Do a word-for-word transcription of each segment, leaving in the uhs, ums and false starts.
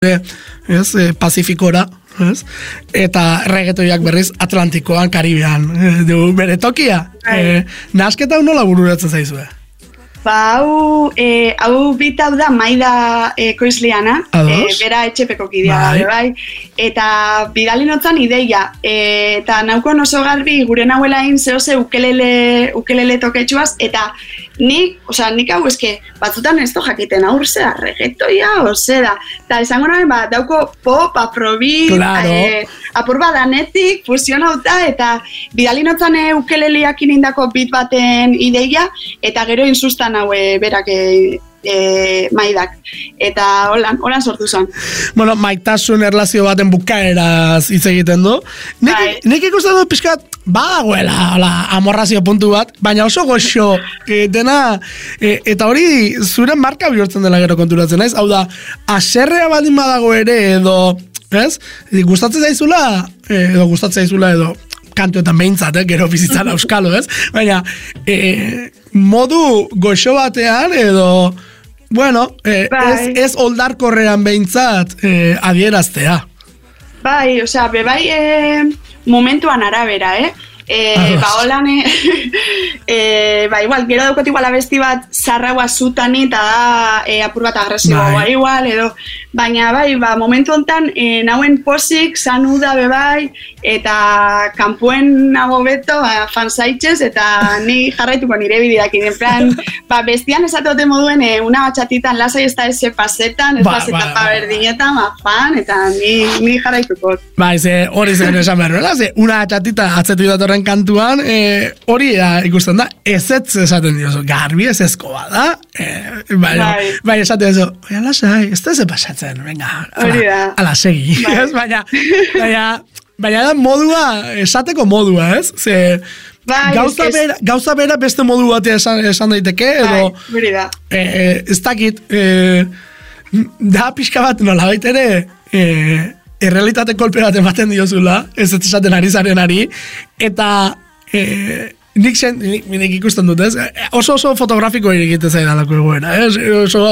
ez, Pazifikora, ez? Eta reggaetoiak berriz Atlantikoan, Karibean, du bere tokia. E, nasketa hau nola bururatzen zaizue? Ba, hau, e, hau bit hau da Maida e, Koizliana, e, bera etxepeko kidea bai. bai, eta bidali notzan ideia, e, eta naukon oso garbi gure nahuelain zehose ukelele, ukelele toketxuaz, eta nik, osea, nik hau eske, batzutan ez do jakiten aur zera, reggaetoia, ozera, eta esango nahi, ba, dauko pop, afrobeat, claro. e, apur badanetik, fusionauta, eta bidali notzan e, ukeleleak inindako bit baten ideia, eta gero insustan haue berak e, e, Maidak. Eta holan, holan sortu zen. Bueno, maitasun erlazio baten bukaeraz hitz egiten du. Nik, nik ikusten du pixkat badagoela, hola, amorrazio puntu bat, baina oso goxo e, dena, e, eta hori zure marka bihurtzen dela gero konturatzen, ez? Hau da, aserrea baldin badago ere edo, ez? Gustatzen zaizula, edo gustatzen zaizula edo kantuetan behintzat, eh? Gero bizitzan euskalo, ez? Baina, e, modu goxo batean edo, bueno, e, ez, ez oldarkorrean behintzat e, adieraztea. Bai, osea, bebai e, momentuan arabera, eh? E, ba, holan, e, e, ba, igual, gero daukot igual abesti bat zarraua zutani eta da e, apur bat agresiboa bai. igual, edo, baina bai, ba, momentu honetan e, nauen posik, sanu da bebai, eta kanpuen nago beto, ba, fansaitxez, eta ni jarraituko nire bideakin, en plan, ba, bestian esatote moduen, e, una batxatitan lasai ez da ese pasetan, ez ba, da ba, berdinetan, ba, fan, eta ni, ni jarraituko. Ba, ze hori zen esan behar, ze una batxatita atzetu datorren kantuan, e, hori da, ikusten da, ezetz esaten diozu, garbi ez ezko bada, e, bai, bai. bai esaten diozu, oia lasai, ez da ze pasatzen, venga, ala, ala segi, bai. ez, baina, baina, baina da modua, esateko modua, ez, ze, bai, gauza, es, bera, gauza bera beste modu batea esan, esan daiteke, edo, bai, da. E, ez dakit, e, da pixka bat nola baitere, e, errealitate kolpe bat ematen diozula, ez ez esaten ari zaren ari, eta e, nik, zen, nik, nik ikusten dut, ez? Oso oso fotografiko egiten zaidalako egoera, ez? Oso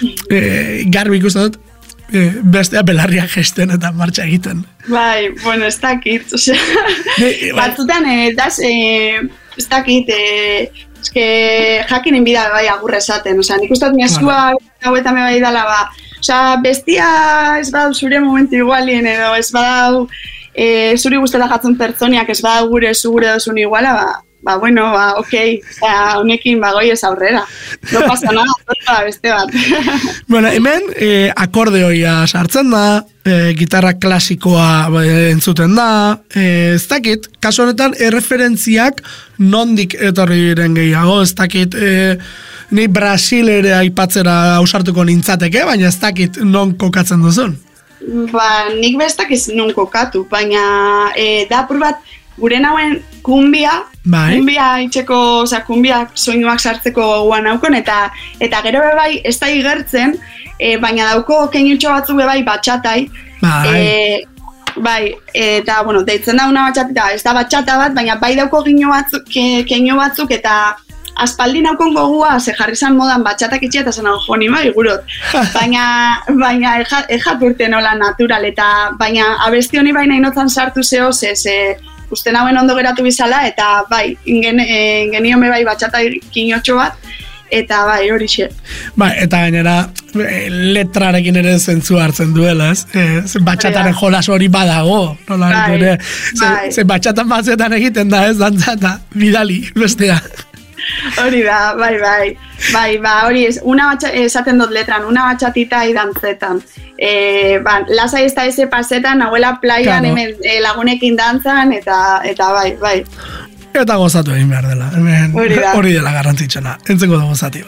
e, garbi ikusten dut, e, bestea belarria gesten eta martxa egiten. Bai, bueno, ez dakit, osea, batzutan, e, das, e, ez dakit, e, eske jakinen bida bai agurre esaten, osea, nik uste dut miazua hauetan me bai dala, ba, osea, bestia ez badau zure momentu igualien edo ez badau e, zuri guzteta jatzen pertsoniak ez badau gure zure dozun iguala, ba, ba bueno, ba, okei, okay. Honekin bagoi ez aurrera. No pasa nada, zorra beste bat. Bueno, hemen e, akordeoia sartzen da, e, gitarra klasikoa e, entzuten da, e, ez dakit, kasu honetan erreferentziak nondik etorri diren gehiago, ez dakit, e, ni Brasil ere aipatzera ausartuko nintzateke, baina ez dakit non kokatzen duzun. Ba, nik bestak ez non kokatu, baina e, da apur bat gure nauen kumbia, bai. kumbia itxeko, oza, kumbia soinuak sartzeko guan naukon, eta eta gero bebai ez da igertzen, e, baina dauko keinutxo batzu bebai batxatai, bai. E, bai, eta, bueno, deitzen da una batxatita, ez da batxata bat, baina bai dauko keinu batzuk, ke, keinu batzuk eta aspaldi naukon gogua, ze jarri zan modan batxatak itxia eta zen hau joni bai gurot. Baina, baina ejat urte nola natural, eta baina abesti honi baina inotzan sartu zeo, ze, ze uste nauen ondo geratu bizala, eta bai, ingen, e, genion bai batxata kinotxo bat, eta bai, hori xe. Bai, eta gainera, letrarekin ere zentzu hartzen duela, ez? E, batxataren jolas hori badago, nola bai, ere, ze, bai. ze batxatan batzetan egiten da, ez, dantzata, bidali, bestea. Hori da, bai, bai, bai, ba, hori ez, una batxa, esaten dut letran, una batxatita idantzetan. E, ba, lasai ez da eze pasetan, nahuela playan, claro. hemen e, lagunekin dantzan, eta, eta bai, bai. Eta gozatu egin behar dela, hemen hori dela garrantzitsena, entzeko da gozati bat.